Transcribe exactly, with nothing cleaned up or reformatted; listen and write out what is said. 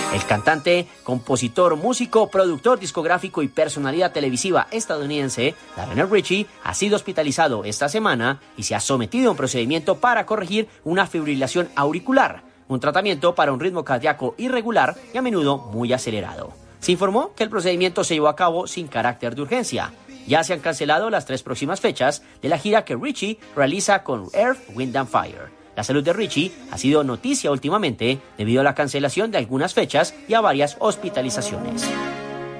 El cantante, compositor, músico, productor discográfico y personalidad televisiva estadounidense, Lionel Richie, ha sido hospitalizado esta semana y se ha sometido a un procedimiento para corregir una fibrilación auricular, un tratamiento para un ritmo cardíaco irregular y a menudo muy acelerado. Se informó que el procedimiento se llevó a cabo sin carácter de urgencia. Ya se han cancelado las tres próximas fechas de la gira que Richie realiza con Earth, Wind and Fire. La salud de Richie ha sido noticia últimamente debido a la cancelación de algunas fechas y a varias hospitalizaciones.